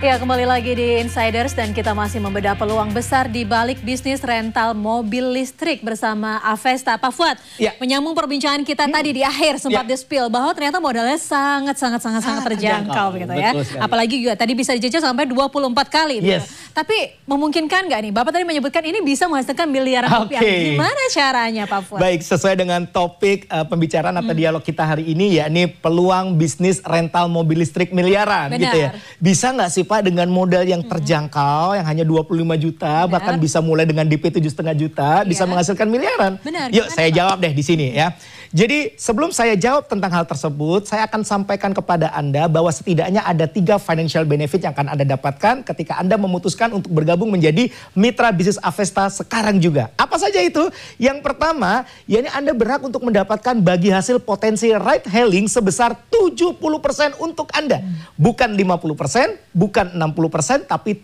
Ya, kembali lagi di Insiders dan kita masih membedah peluang besar di balik bisnis rental mobil listrik bersama Avesta. Pak Fuad, menyambung perbincangan kita tadi di akhir sempat di-spill bahwa ternyata modalnya sangat terjangkau begitu ya. Apalagi juga tadi bisa dijajal sampai 24 kali. Gitu. Tapi memungkinkan nggak nih? Bapak tadi menyebutkan ini bisa menghasilkan miliaran rupiah. Gimana caranya Pak Fuad? Baik, sesuai dengan topik pembicaraan atau dialog kita hari ini ya, ini peluang bisnis rental mobil listrik miliaran. Gitu ya. Bisa nggak sih Pak dengan modal yang terjangkau yang hanya 25 juta bahkan bisa mulai dengan DP 7,5 juta bisa menghasilkan miliaran. Yuk saya jawab deh di sini ya. Jadi sebelum saya jawab tentang hal tersebut, saya akan sampaikan kepada Anda bahwa setidaknya ada 3 financial benefit yang akan Anda dapatkan ketika Anda memutuskan untuk bergabung menjadi mitra bisnis Avesta sekarang juga. Apa saja itu? Yang pertama, yakni Anda berhak untuk mendapatkan bagi hasil potensi ride hailing sebesar 70% untuk Anda. Bukan 50%, bukan 60%, tapi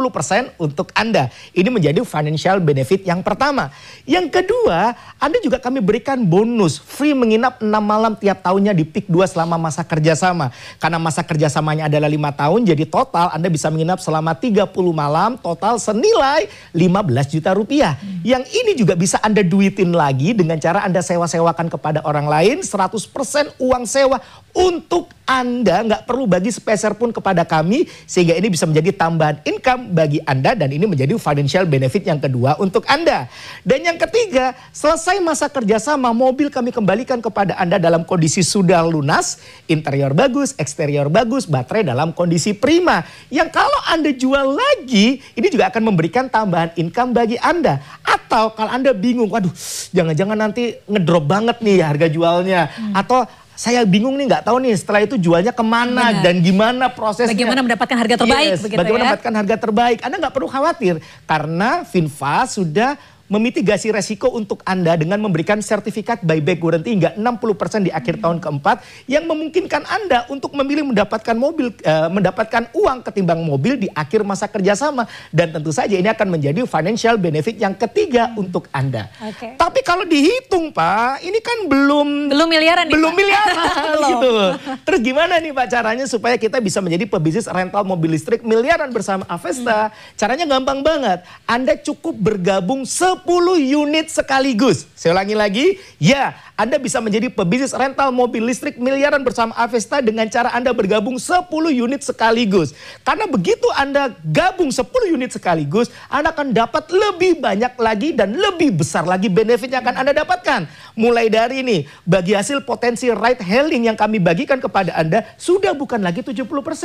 70% untuk Anda. Ini menjadi financial benefit yang pertama. Yang kedua, Anda juga kami berikan bonus free menginap 6 malam tiap tahunnya di PIK 2 selama masa kerjasama. Karena masa kerjasamanya adalah 5 tahun, jadi total Anda bisa menginap selama 30 malam, total senilai 15 juta rupiah. Yang ini juga bisa Anda duitin lagi dengan cara Anda sewa-sewakan kepada orang lain, 100% uang sewa untuk Anda, nggak perlu bagi sepeser pun kepada kami, sehingga ini bisa menjadi tambahan income bagi Anda dan ini menjadi financial benefit yang kedua untuk Anda. Dan yang ketiga, selesai masa kerjasama, mobil kami kembalikan kepada Anda dalam kondisi sudah lunas, interior bagus, eksterior bagus, baterai dalam kondisi prima. Yang kalau Anda jual lagi, ini juga akan memberikan tambahan income bagi Anda. Atau kalau Anda bingung, waduh jangan-jangan nanti ngedrop banget nih harga jualnya. Atau saya bingung nih, nggak tahu nih setelah itu jualnya kemana dan gimana prosesnya. Bagaimana mendapatkan harga terbaik begitu bagaimana mendapatkan harga terbaik. Anda nggak perlu khawatir karena VinFast sudah memitigasi resiko untuk Anda dengan memberikan sertifikat buyback guarantee hingga 60% di akhir tahun keempat yang memungkinkan Anda untuk memilih mendapatkan mobil, mendapatkan uang ketimbang mobil di akhir masa kerjasama. Dan tentu saja ini akan menjadi financial benefit yang ketiga untuk Anda. Tapi kalau dihitung Pak, ini kan belum miliaran nih, belum miliaran gitu. Terus gimana nih Pak caranya supaya kita bisa menjadi pebisnis rental mobil listrik miliaran bersama Avesta? Caranya gampang banget. Anda cukup bergabung 10 unit sekaligus. Saya ulangi lagi, ya Anda bisa menjadi pebisnis rental mobil listrik miliaran bersama Avesta dengan cara Anda bergabung 10 unit sekaligus. Karena begitu Anda gabung 10 unit sekaligus, Anda akan dapat lebih banyak lagi dan lebih besar lagi benefit yang akan Anda dapatkan. Mulai dari ini, bagi hasil potensi ride hailing yang kami bagikan kepada Anda, sudah bukan lagi 70%,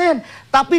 tapi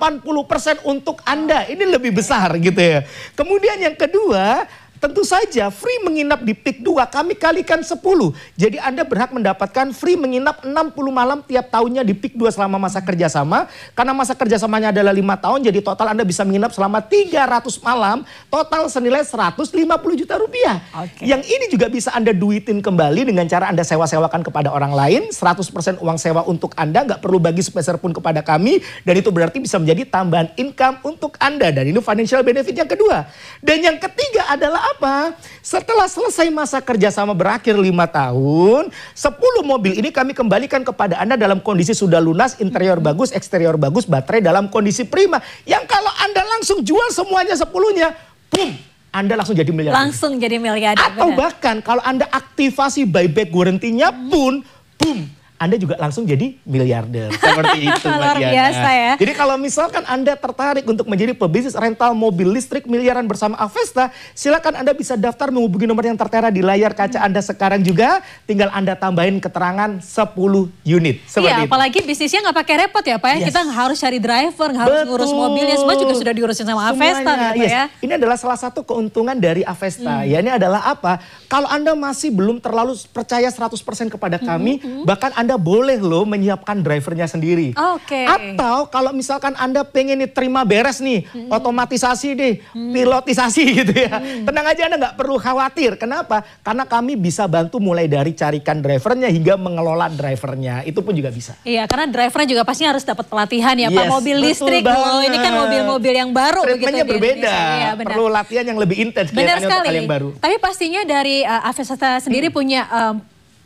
80% untuk Anda. Ini lebih besar gitu ya. Kemudian yang kedua, tentu saja free menginap di PIK 2 kami kalikan 10. Jadi Anda berhak mendapatkan free menginap 60 malam tiap tahunnya di PIK 2 selama masa kerjasama. Karena masa kerjasamanya adalah 5 tahun, jadi total Anda bisa menginap selama 300 malam. Total senilai 150 juta rupiah. Yang ini juga bisa Anda duitin kembali dengan cara Anda sewa-sewakan kepada orang lain. 100% uang sewa untuk Anda, nggak perlu bagi sepeser pun kepada kami. Dan itu berarti bisa menjadi tambahan income untuk Anda. Dan ini financial benefit yang kedua. Dan yang ketiga adalah apa? Setelah selesai masa kerjasama berakhir 5 tahun, 10 mobil ini kami kembalikan kepada Anda dalam kondisi sudah lunas, interior bagus, eksterior bagus, baterai dalam kondisi prima. Yang kalau Anda langsung jual semuanya 10-nya, boom, Anda langsung jadi miliarder. Langsung jadi miliarder. Atau bahkan kalau Anda aktivasi buyback guarantee-nya pun, boom, Anda juga langsung jadi miliarder. Seperti itu Luar biasa ya. Jadi kalau misalkan Anda tertarik untuk menjadi pebisnis rental mobil listrik miliaran bersama Avesta, silakan Anda bisa daftar menghubungi nomor yang tertera di layar kaca Anda sekarang juga. Tinggal Anda tambahin keterangan 10 unit. Iya, apalagi bisnisnya nggak pakai repot ya Pak ya. Kita nggak harus cari driver, nggak harus ngurus mobilnya. Semua juga sudah diurusin sama Avesta gitu ya. Ini adalah salah satu keuntungan dari Avesta. Ya, ini adalah apa? Kalau Anda masih belum terlalu percaya 100% kepada kami, bahkan Anda boleh loh menyiapkan drivernya sendiri. Atau kalau misalkan Anda pengen nih terima beres nih, otomatisasi deh, pilotisasi gitu ya. Tenang aja, Anda nggak perlu khawatir. Kenapa? Karena kami bisa bantu mulai dari carikan drivernya hingga mengelola drivernya. Itu pun juga bisa. Iya, karena drivernya juga pasti harus dapat pelatihan ya Pak. Mobil listrik loh, ini kan mobil-mobil yang baru. Treatmentnya berbeda, perlu latihan yang lebih intens. Benar sekali. Yang baru. Tapi pastinya dari Avesta sendiri punya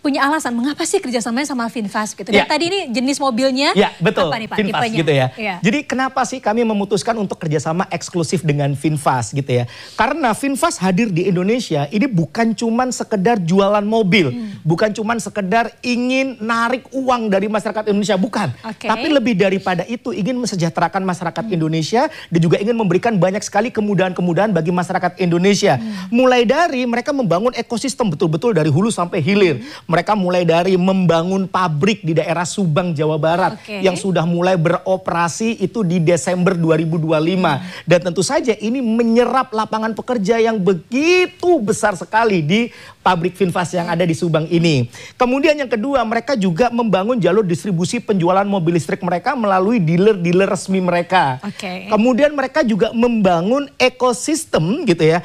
punya alasan mengapa sih kerjasamanya sama VinFast gitu. Dan tadi ini jenis mobilnya betul. apa nih Pak? VinFast Tipenya? Gitu ya. Jadi kenapa sih kami memutuskan untuk kerjasama eksklusif dengan VinFast gitu ya. Karena VinFast hadir di Indonesia ini bukan cuman sekedar jualan mobil. Bukan cuman sekedar ingin narik uang dari masyarakat Indonesia, bukan. Tapi lebih daripada itu ingin mesejahterakan masyarakat Indonesia dan juga ingin memberikan banyak sekali kemudahan-kemudahan bagi masyarakat Indonesia. Mulai dari mereka membangun ekosistem betul-betul dari hulu sampai hilir. Mereka mulai dari membangun pabrik di daerah Subang, Jawa Barat yang sudah mulai beroperasi itu di Desember 2025. Dan tentu saja ini menyerap lapangan pekerja yang begitu besar sekali di pabrik VinFast yang ada di Subang ini. Kemudian yang kedua, mereka juga membangun jalur distribusi penjualan mobil listrik mereka melalui dealer-dealer resmi mereka. Kemudian mereka juga membangun ekosistem gitu ya.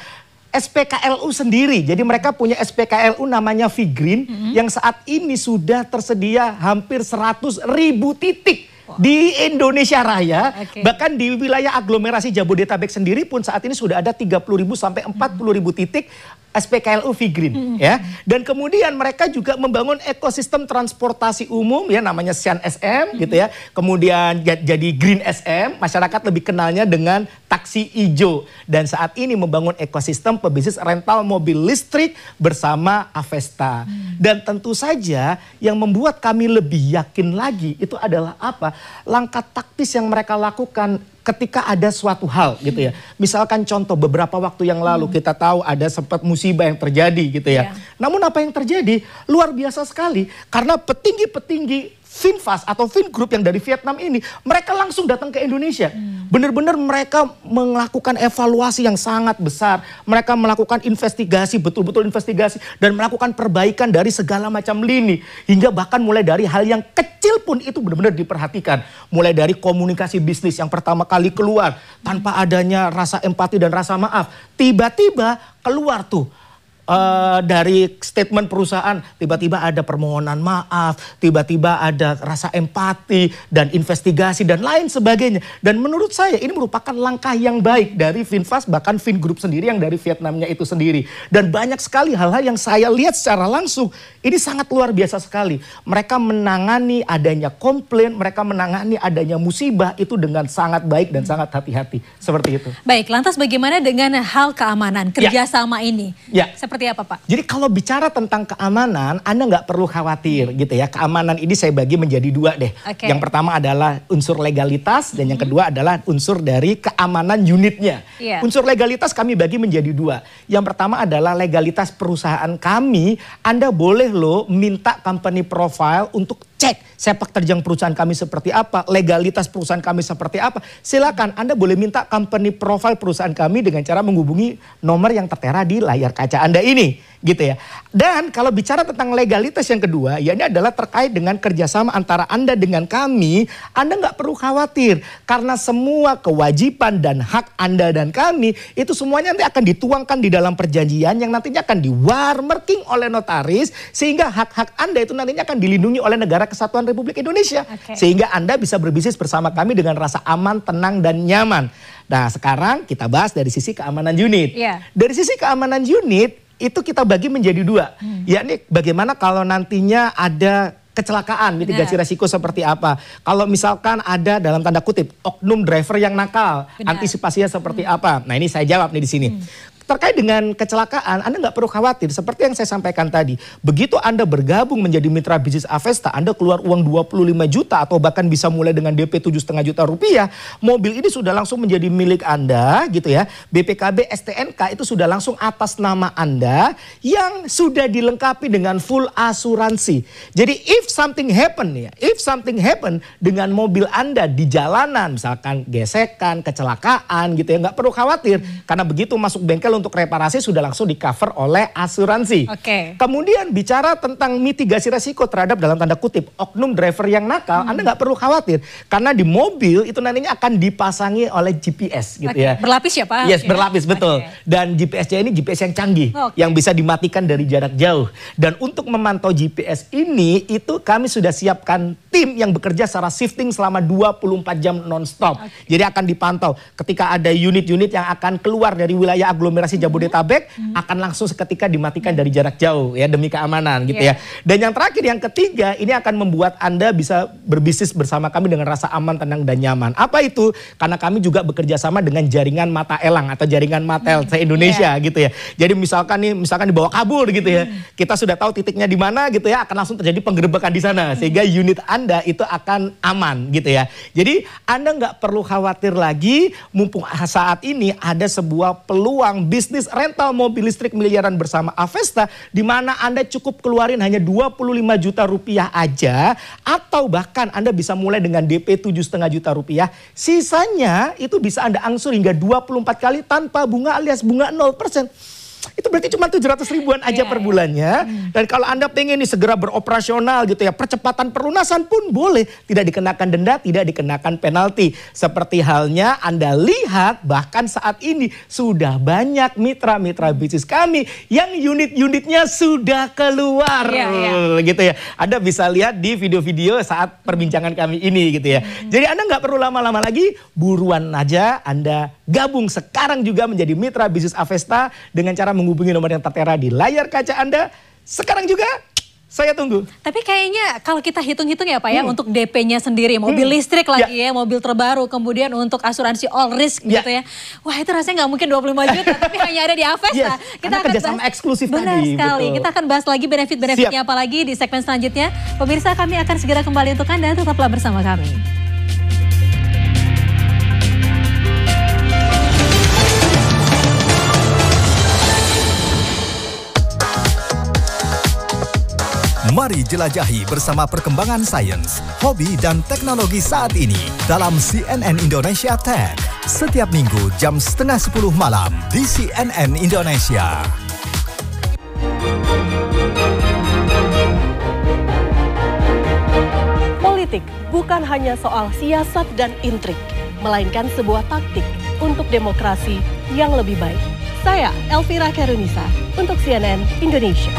SPKLU sendiri, jadi mereka punya SPKLU namanya V-Green yang saat ini sudah tersedia hampir 100.000 titik di Indonesia Raya. Bahkan di wilayah aglomerasi Jabodetabek sendiri pun saat ini sudah ada 30.000 sampai 40.000 titik SPKLU V-Green ya. Dan kemudian mereka juga membangun ekosistem transportasi umum ya namanya Sian SM gitu ya. Kemudian jadi Green SM, masyarakat lebih kenalnya dengan taksi hijau. Dan saat ini membangun ekosistem pebisnis rental mobil listrik bersama Avesta. Dan tentu saja yang membuat kami lebih yakin lagi itu adalah apa? Langkah taktis yang mereka lakukan ketika ada suatu hal gitu ya. Misalkan contoh beberapa waktu yang lalu kita tahu ada sempat musibah yang terjadi gitu ya. Namun apa yang terjadi? Luar biasa sekali. Karena petinggi-petinggi VinFast atau Vingroup yang dari Vietnam ini, mereka langsung datang ke Indonesia. Benar-benar mereka melakukan evaluasi yang sangat besar. Mereka melakukan investigasi, betul-betul investigasi. Dan melakukan perbaikan dari segala macam lini. Hingga bahkan mulai dari hal yang kecil pun itu benar-benar diperhatikan. Mulai dari komunikasi bisnis yang pertama kali keluar. Tanpa adanya rasa empati dan rasa maaf. Tiba-tiba keluar tuh. Dari statement perusahaan tiba-tiba ada permohonan maaf, tiba-tiba ada rasa empati dan investigasi dan lain sebagainya. Dan menurut saya ini merupakan langkah yang baik dari VinFast bahkan Vingroup sendiri yang dari Vietnamnya itu sendiri. Dan banyak sekali hal-hal yang saya lihat secara langsung ini sangat luar biasa sekali. Mereka menangani adanya komplain, mereka menangani adanya musibah itu dengan sangat baik dan sangat hati-hati. Seperti itu. Baik, lantas bagaimana dengan hal keamanan kerjasama ini? Seperti apa Pak? Jadi kalau bicara tentang keamanan, Anda nggak perlu khawatir gitu ya. Keamanan ini saya bagi menjadi dua deh. Yang pertama adalah unsur legalitas dan yang kedua adalah unsur dari keamanan unitnya. Unsur legalitas kami bagi menjadi dua. Yang pertama adalah legalitas perusahaan kami. Anda boleh loh minta company profile untuk cek sepak terjang perusahaan kami seperti apa, legalitas perusahaan kami seperti apa. Silakan Anda boleh minta company profile perusahaan kami dengan cara menghubungi nomor yang tertera di layar kaca Anda ini, gitu ya. Dan kalau bicara tentang legalitas yang kedua, ya ini adalah terkait dengan kerjasama antara Anda dengan kami. Anda nggak perlu khawatir karena semua kewajiban dan hak Anda dan kami itu semuanya nanti akan dituangkan di dalam perjanjian yang nantinya akan di-watermarking oleh notaris sehingga hak-hak Anda itu nantinya akan dilindungi oleh negara Kesatuan Republik Indonesia. Sehingga Anda bisa berbisnis bersama kami dengan rasa aman, tenang, dan nyaman. Nah sekarang kita bahas dari sisi keamanan unit. Dari sisi keamanan unit itu kita bagi menjadi dua. Yakni bagaimana kalau nantinya ada kecelakaan, mitigasi resiko seperti apa. Kalau misalkan ada dalam tanda kutip oknum driver yang nakal, antisipasinya seperti apa. Nah ini saya jawab nih di sini. Terkait dengan kecelakaan, Anda nggak perlu khawatir. Seperti yang saya sampaikan tadi, begitu Anda bergabung menjadi mitra bisnis Avesta, Anda keluar uang 25 juta atau bahkan bisa mulai dengan DP 7,5 juta rupiah, mobil ini sudah langsung menjadi milik Anda gitu ya. BPKB STNK itu sudah langsung atas nama Anda yang sudah dilengkapi dengan full asuransi. Jadi if something happen dengan mobil Anda di jalanan, misalkan gesekan, kecelakaan gitu ya, nggak perlu khawatir karena begitu masuk bengkel untuk reparasi sudah langsung di cover oleh asuransi. Kemudian bicara tentang mitigasi resiko terhadap dalam tanda kutip oknum driver yang nakal, Anda nggak perlu khawatir karena di mobil itu nantinya akan dipasangi oleh GPS gitu ya. Berlapis ya Pak? Yes, berlapis betul. Dan GPS-nya ini GPS yang canggih yang bisa dimatikan dari jarak jauh. Dan untuk memantau GPS ini itu kami sudah siapkan tim yang bekerja secara shifting selama 24 jam non-stop. Jadi akan dipantau ketika ada unit-unit yang akan keluar dari wilayah aglomerasi aglomerasi Jabodetabek akan langsung seketika dimatikan dari jarak jauh ya demi keamanan gitu ya. Dan yang terakhir, yang ketiga, ini akan membuat Anda bisa berbisnis bersama kami dengan rasa aman, tenang, dan nyaman. Apa itu? Karena kami juga bekerja sama dengan jaringan mata elang atau jaringan Matel se-Indonesia gitu ya. Jadi misalkan dibawa kabur gitu ya. Kita sudah tahu titiknya di mana gitu ya, akan langsung terjadi penggerebekan di sana sehingga unit Anda itu akan aman gitu ya. Jadi Anda nggak perlu khawatir lagi, mumpung saat ini ada sebuah peluang bisnis rental mobil listrik miliaran bersama Avesta, di mana Anda cukup keluarin hanya 25 juta rupiah aja, atau bahkan Anda bisa mulai dengan DP 7,5 juta rupiah. Sisanya itu bisa Anda angsur hingga 24 kali tanpa bunga alias bunga 0%. Itu berarti cuma 700 ribuan aja per bulannya. Dan kalau Anda pengen nih segera beroperasional gitu ya, percepatan pelunasan pun boleh. Tidak dikenakan denda, tidak dikenakan penalti. Seperti halnya Anda lihat bahkan saat ini sudah banyak mitra-mitra bisnis kami yang unit-unitnya sudah keluar. Gitu ya. Anda bisa lihat di video-video saat perbincangan kami ini gitu ya. Jadi Anda nggak perlu lama-lama lagi, buruan aja Anda gabung sekarang juga menjadi mitra bisnis Avesta dengan cara menghubungi nomor yang tertera di layar kaca Anda. Sekarang juga saya tunggu. Tapi kayaknya kalau kita hitung-hitung ya Pak ya, untuk DP-nya sendiri, mobil listrik lagi ya, mobil terbaru, kemudian untuk asuransi all risk gitu ya. Wah itu rasanya nggak mungkin 25 juta, tapi hanya ada di Avesta. Kita akan kerjasama eksklusif benar tadi. Sekali. Betul. Kita akan bahas lagi benefit-benefitnya apa lagi di segmen selanjutnya. Pemirsa, kami akan segera kembali untuk Anda, tetaplah bersama kami. Mari jelajahi bersama perkembangan sains, hobi, dan teknologi saat ini dalam CNN Indonesia Tech. Setiap minggu jam 9:30 malam di CNN Indonesia. Politik bukan hanya soal siasat dan intrik, melainkan sebuah taktik untuk demokrasi yang lebih baik. Saya Elvira Karunisa untuk CNN Indonesia.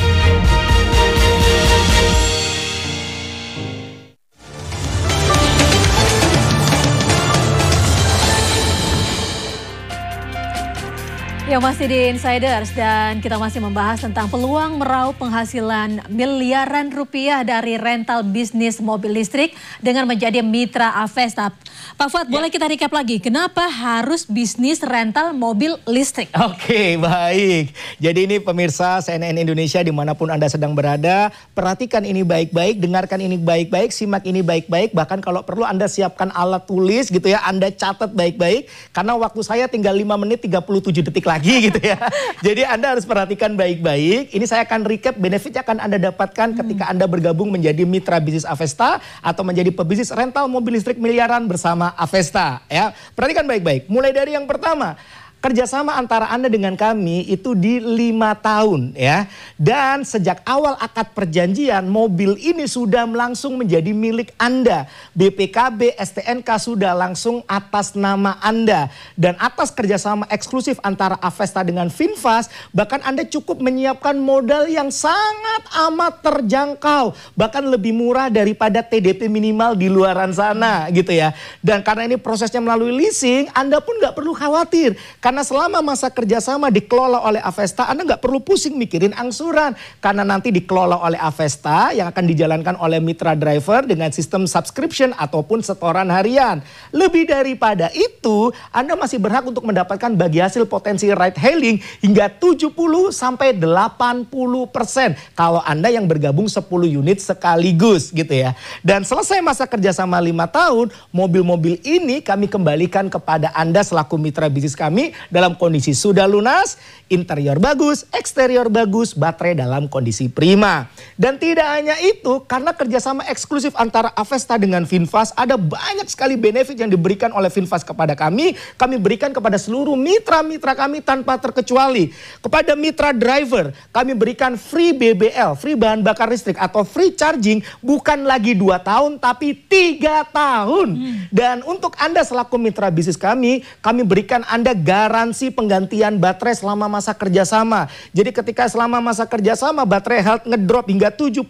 Ya, masih di Insiders dan kita masih membahas tentang peluang meraup penghasilan miliaran rupiah dari rental bisnis mobil listrik dengan menjadi mitra Avesta. Pak Fuad, boleh kita recap lagi, kenapa harus bisnis rental mobil listrik? Oke, baik. Jadi ini pemirsa CNN Indonesia dimanapun Anda sedang berada, perhatikan ini baik-baik, dengarkan ini baik-baik, simak ini baik-baik, bahkan kalau perlu Anda siapkan alat tulis gitu ya, Anda catat baik-baik, karena waktu saya tinggal 5 menit 37 detik lagi gitu ya. Jadi Anda harus perhatikan baik-baik. Ini saya akan recap benefit yang akan Anda dapatkan ketika Anda bergabung menjadi mitra bisnis Avesta atau menjadi pebisnis rental mobil listrik miliaran bersama Avesta ya. Perhatikan baik-baik. Mulai dari yang pertama, kerjasama antara Anda dengan kami itu di 5 tahun ya. Dan sejak awal akad perjanjian, mobil ini sudah langsung menjadi milik Anda. BPKB, STNK sudah langsung atas nama Anda. Dan atas kerjasama eksklusif antara Avesta dengan Finfast, bahkan Anda cukup menyiapkan modal yang sangat amat terjangkau. Bahkan lebih murah daripada TDP minimal di luaran sana gitu ya. Dan karena ini prosesnya melalui leasing, Anda pun nggak perlu khawatir. Karena selama masa kerjasama dikelola oleh Avesta, Anda nggak perlu pusing mikirin angsuran. Karena nanti dikelola oleh Avesta yang akan dijalankan oleh mitra driver dengan sistem subscription ataupun setoran harian. Lebih daripada itu, Anda masih berhak untuk mendapatkan bagi hasil potensi ride hailing hingga 70-80% kalau Anda yang bergabung 10 unit sekaligus gitu ya. Dan selesai masa kerjasama 5 tahun, mobil-mobil ini kami kembalikan kepada Anda selaku mitra bisnis kami dalam kondisi sudah lunas, interior bagus, eksterior bagus, baterai dalam kondisi prima. Dan tidak hanya itu, karena kerjasama eksklusif antara Avesta dengan Finfast, ada banyak sekali benefit yang diberikan oleh Finfast kepada kami berikan kepada seluruh mitra-mitra kami tanpa terkecuali. Kepada mitra driver, kami berikan free BBL, free bahan bakar listrik atau free charging, bukan lagi 2 tahun tapi 3 tahun. Dan untuk Anda selaku mitra bisnis kami berikan Anda garansi garansi penggantian baterai selama masa kerjasama. Jadi ketika selama masa kerjasama baterai health ngedrop hingga 70%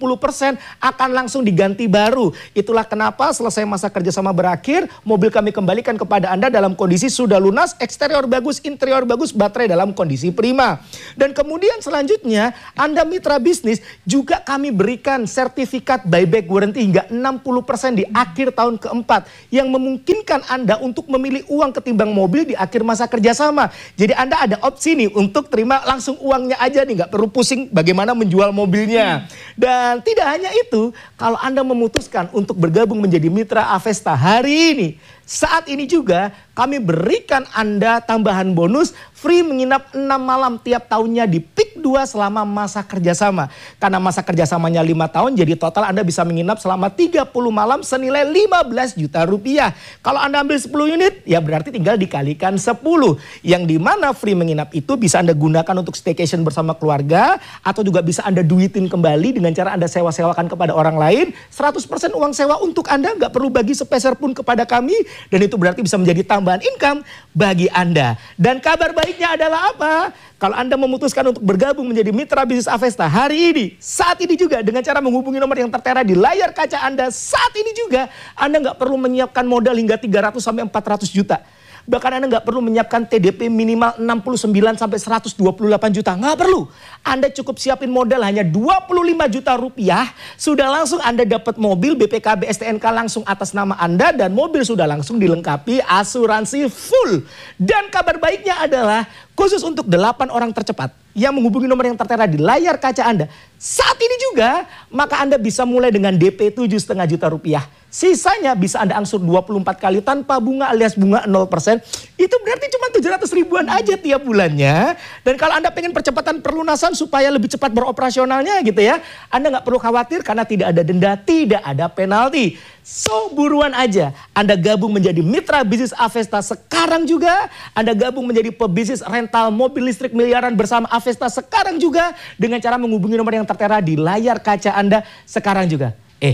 akan langsung diganti baru. Itulah kenapa selesai masa kerjasama berakhir, mobil kami kembalikan kepada Anda dalam kondisi sudah lunas, eksterior bagus, interior bagus, baterai dalam kondisi prima. Dan kemudian selanjutnya Anda mitra bisnis juga kami berikan sertifikat buyback warranty hingga 60% di akhir tahun keempat yang memungkinkan Anda untuk memilih uang ketimbang mobil di akhir masa kerjasama. Jadi Anda ada opsi nih untuk terima langsung uangnya aja nih, nggak perlu pusing bagaimana menjual mobilnya. Dan tidak hanya itu, kalau Anda memutuskan untuk bergabung menjadi mitra Avesta hari ini, saat ini juga kami berikan Anda tambahan bonus free menginap 6 malam tiap tahunnya di PIK 2 selama masa kerjasama. Karena masa kerjasamanya 5 tahun, jadi total Anda bisa menginap selama 30 malam senilai 15 juta rupiah. Kalau Anda ambil 10 unit, ya berarti tinggal dikalikan 10. Yang dimana free menginap itu bisa Anda gunakan untuk staycation bersama keluarga, atau juga bisa Anda duitin kembali dengan cara Anda sewa-sewakan kepada orang lain. 100% uang sewa untuk Anda, nggak perlu bagi sepeser pun kepada kami. Dan itu berarti bisa menjadi tambahan income bagi Anda. Dan kabar baiknya adalah apa? Kalau Anda memutuskan untuk bergabung menjadi mitra bisnis Avesta hari ini, saat ini juga dengan cara menghubungi nomor yang tertera di layar kaca Anda, saat ini juga Anda nggak perlu menyiapkan modal hingga 300 sampai 400 juta. Bahkan Anda nggak perlu menyiapkan TDP minimal 69 sampai 128 juta. Nggak perlu. Anda cukup siapin modal hanya 25 juta rupiah. Sudah langsung Anda dapat mobil BPKB STNK langsung atas nama Anda. Dan mobil sudah langsung dilengkapi asuransi full. Dan kabar baiknya adalah khusus untuk 8 orang tercepat yang menghubungi nomor yang tertera di layar kaca Anda saat ini juga, maka Anda bisa mulai dengan DP 7,5 juta rupiah. Sisanya bisa Anda angsur 24 kali tanpa bunga alias bunga 0%. Itu berarti cuma 700 ribuan aja tiap bulannya. Dan kalau Anda pengen percepatan perlunasan supaya lebih cepat beroperasionalnya gitu ya, Anda nggak perlu khawatir karena tidak ada denda, tidak ada penalti. So buruan aja Anda gabung menjadi mitra bisnis Avesta sekarang juga. Anda gabung menjadi pebisnis rental mobil listrik miliaran bersama Avesta sekarang juga dengan cara menghubungi nomor yang tertera di layar kaca Anda sekarang juga.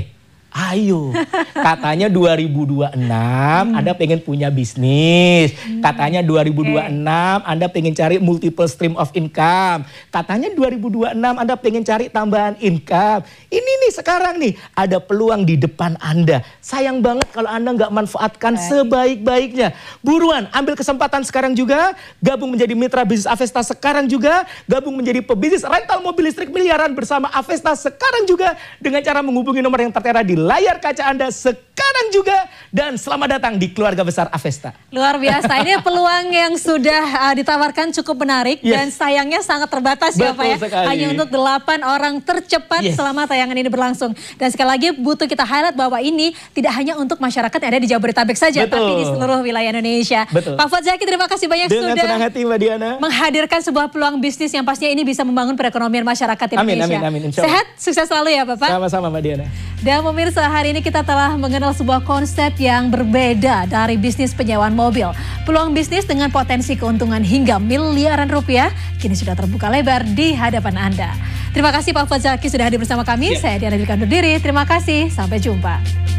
Ayo, katanya 2026 Anda pengen punya bisnis. Katanya 2026 Anda pengen cari multiple stream of income. Katanya 2026 Anda pengen cari tambahan income. Ini nih sekarang nih ada peluang di depan Anda. Sayang banget kalau Anda nggak manfaatkan sebaik-baiknya. Buruan ambil kesempatan sekarang juga. Gabung menjadi mitra bisnis Avesta sekarang juga. Gabung menjadi pebisnis rental mobil listrik miliaran bersama Avesta sekarang juga. Dengan cara menghubungi nomor yang tertera di layar kaca Anda sekarang juga. Dan selamat datang di keluarga besar Avesta. Luar biasa, ini peluang yang sudah ditawarkan cukup menarik. Dan sayangnya sangat terbatas ya Pak ya. Hanya untuk 8 orang tercepat selama tayangan ini berlangsung. Dan sekali lagi butuh kita highlight bahwa ini tidak hanya untuk masyarakat yang ada di Jabodetabek saja, tapi di seluruh wilayah Indonesia. Pak Fuad Zaki, terima kasih banyak dengan sudah senang hati Mbak Diana menghadirkan sebuah peluang bisnis yang pastinya ini bisa membangun perekonomian masyarakat Indonesia. Amin. Sehat, sukses selalu ya Bapak. Sama-sama Mbak Diana. Dan pemirsa, hari ini kita telah mengenal sebuah konsep yang berbeda dari bisnis penyewaan mobil. Peluang bisnis dengan potensi keuntungan hingga miliaran rupiah kini sudah terbuka lebar di hadapan Anda. Terima kasih Pak Fuad Zaki sudah hadir bersama kami. Saya Diana Dwi undur diri. Terima kasih, sampai jumpa.